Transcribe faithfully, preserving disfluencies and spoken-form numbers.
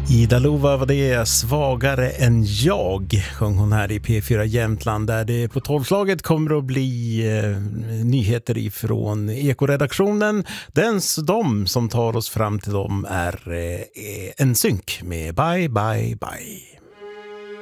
Ida Lova var det, svagare än jag, sjöng hon här i P fyra Jämtland, där det på tolvslaget kommer att bli eh, nyheter ifrån Ekoredaktionen. Den de som tar oss fram till dem är eh, en synk med Bye Bye Bye.